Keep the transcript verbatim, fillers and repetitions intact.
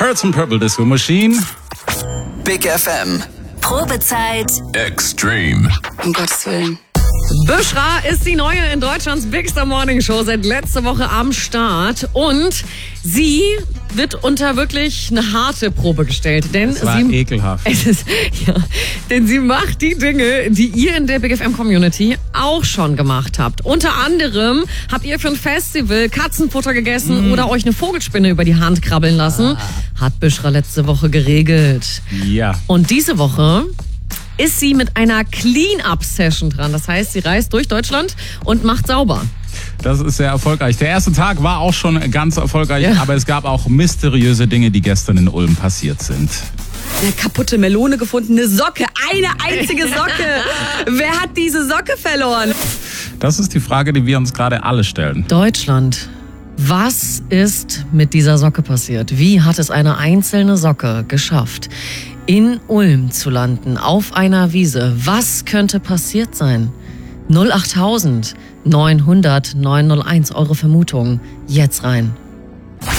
Hearts and Purple Disco Machine. Big F M. Probezeit. Extreme. Um Gottes Willen. Büschra ist die neue in Deutschlands Bigster Morning Show seit letzter Woche am Start und sie wird unter wirklich eine harte Probe gestellt, denn Das war sie ekelhaft. Es ist, ja, denn sie macht die Dinge, die ihr in der Big F M Community auch schon gemacht habt. Unter anderem habt ihr für ein Festival Katzenfutter gegessen mm. oder euch eine Vogelspinne über die Hand krabbeln lassen. Ah. Hat Büschra letzte Woche geregelt. Ja. Und diese Woche ist sie mit einer Clean-Up-Session dran. Das heißt, sie reist durch Deutschland und macht sauber. Das ist sehr erfolgreich. Der erste Tag war auch schon ganz erfolgreich, ja. aber es gab auch mysteriöse Dinge, die gestern in Ulm passiert sind. Eine kaputte Melone gefunden, eine Socke, eine einzige Socke. Wer hat diese Socke verloren? Das ist die Frage, die wir uns gerade alle stellen. Deutschland. Was ist mit dieser Socke passiert? Wie hat es eine einzelne Socke geschafft, in Ulm zu landen, auf einer Wiese? Was könnte passiert sein? null acht neunhundert neunhundert neunhunderteins, eure Vermutung. Jetzt rein.